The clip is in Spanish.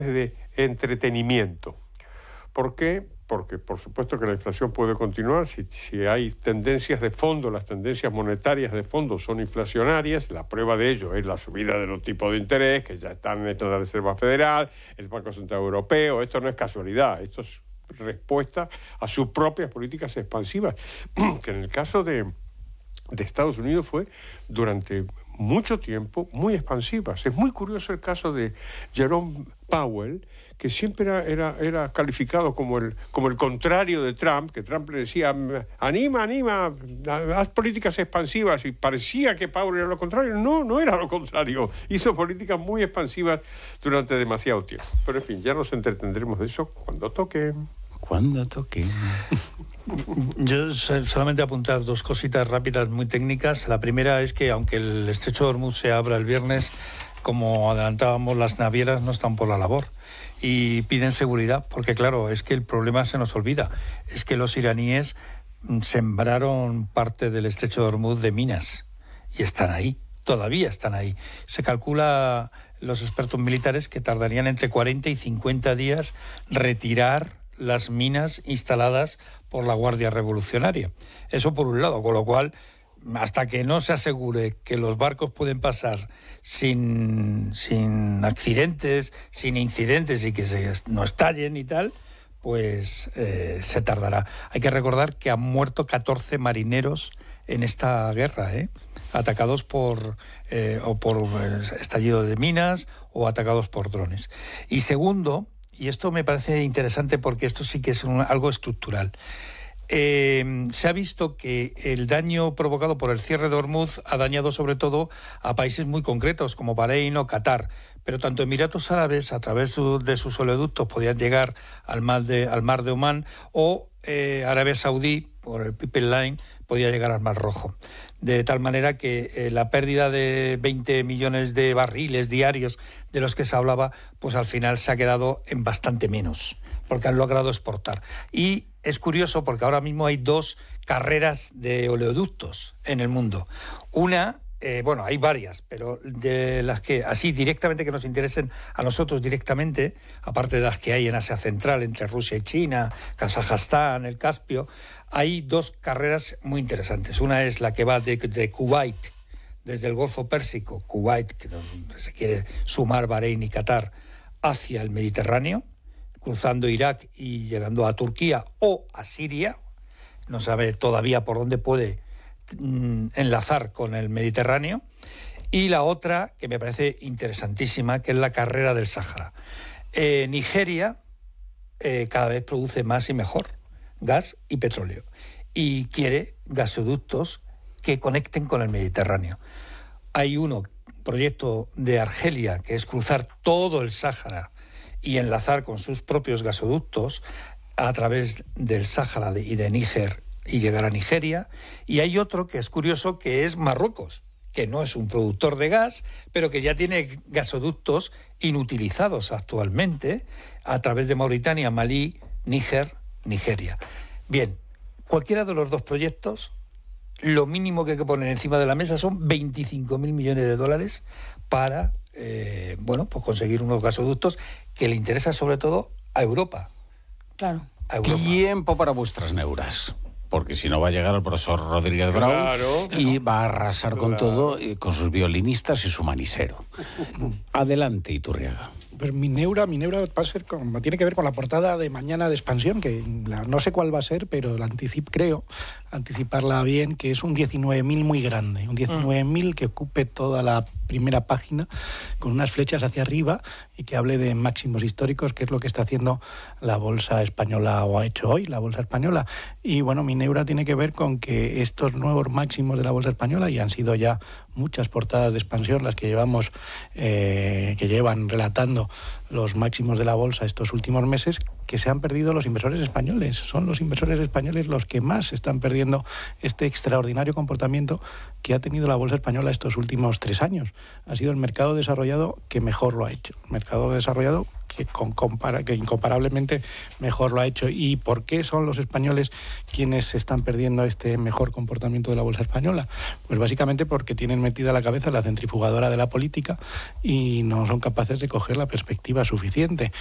de entretenimiento. ¿Por qué? Porque por supuesto que la inflación puede continuar si hay tendencias de fondo. Las tendencias monetarias de fondo son inflacionarias. La prueba de ello es la subida de los tipos de interés que ya están en la Reserva Federal, el Banco Central Europeo. Esto no es casualidad, esto es respuesta a sus propias políticas expansivas, que en el caso de Estados Unidos fue durante mucho tiempo muy expansivas. Es muy curioso el caso de Jerome Powell, que siempre era calificado como el contrario de Trump, que Trump le decía, anima, haz políticas expansivas, y parecía que Powell era lo contrario. No era lo contrario. Hizo políticas muy expansivas durante demasiado tiempo. Pero en fin, ya nos entretendremos de eso cuando toque. Cuando toque. Yo solamente apuntar dos cositas rápidas muy técnicas. La primera es que aunque el estrecho de Hormuz se abra el viernes, como adelantábamos, las navieras no están por la labor y piden seguridad, porque claro, es que el problema se nos olvida, es que los iraníes sembraron parte del estrecho de Hormuz de minas y están ahí, todavía están ahí. Se calcula, los expertos militares, que tardarían entre 40 y 50 días retirar las minas instaladas por la Guardia Revolucionaria. Eso por un lado, con lo cual, hasta que no se asegure que los barcos pueden pasar sin accidentes, sin incidentes y que no estallen y tal, pues se tardará. Hay que recordar que han muerto 14 marineros en esta guerra, atacados por estallido de minas o atacados por drones. Y segundo, y esto me parece interesante porque esto sí que es algo estructural. Se ha visto que el daño provocado por el cierre de Hormuz ha dañado sobre todo a países muy concretos como Bahrein o Qatar, pero tanto Emiratos Árabes, a través de sus oleoductos, podían llegar al mar de Omán, o Arabia Saudí, por el Pipeline, podía llegar al Mar Rojo. De tal manera que la pérdida de 20 millones de barriles diarios de los que se hablaba, pues al final se ha quedado en bastante menos, porque han logrado exportar. Y es curioso porque ahora mismo hay dos carreras de oleoductos en el mundo. Una, hay varias, pero de las que así directamente que nos interesen a nosotros directamente, aparte de las que hay en Asia Central, entre Rusia y China, Kazajstán, el Caspio, hay dos carreras muy interesantes. Una es la que va de Kuwait, desde el Golfo Pérsico, Kuwait, donde se quiere sumar Bahrein y Qatar, hacia el Mediterráneo, cruzando Irak y llegando a Turquía o a Siria. No sabe todavía por dónde puede enlazar con el Mediterráneo. Y la otra, que me parece interesantísima, que es la carrera del Sáhara. Nigeria cada vez produce más y mejor gas y petróleo, y quiere gasoductos que conecten con el Mediterráneo. Hay proyecto de Argelia, que es cruzar todo el Sáhara y enlazar con sus propios gasoductos a través del Sáhara y de Níger y llegar a Nigeria. Y hay otro que es curioso, que es Marruecos, que no es un productor de gas, pero que ya tiene gasoductos inutilizados actualmente a través de Mauritania, Malí, Níger, Nigeria. Bien, cualquiera de los dos proyectos, lo mínimo que hay que poner encima de la mesa son 25.000 millones de dólares para pues conseguir unos gasoductos que le interesan sobre todo a Europa. Claro. A Europa. Tiempo para vuestras neuras. Porque si no va a llegar el profesor Rodríguez Brown y va a arrasar con todo, con sus violinistas y su manisero. Adelante, Iturriaga. Pues mi neura va a ser tiene que ver con la portada de mañana de Expansión, que no sé cuál va a ser, pero creo anticiparla bien, que es un 19.000 muy grande, un 19.000 que ocupe toda la primera página con unas flechas hacia arriba y que hable de máximos históricos, que es lo que está haciendo la bolsa española, o ha hecho hoy la bolsa española. Y bueno, mi neura tiene que ver con que estos nuevos máximos de la bolsa española, y han sido ya muchas portadas de Expansión las que llevamos, que llevan relatando los máximos de la bolsa estos últimos meses, que se han perdido los inversores españoles. Son los inversores españoles los que más están perdiendo este extraordinario comportamiento que ha tenido la bolsa española estos últimos 3 años. Ha sido el mercado desarrollado que mejor lo ha hecho. Mercado desarrollado que incomparablemente mejor lo ha hecho. ¿Y por qué son los españoles quienes están perdiendo este mejor comportamiento de la bolsa española? Pues básicamente porque tienen metida la cabeza la centrifugadora de la política y no son capaces de coger la perspectiva suficiente.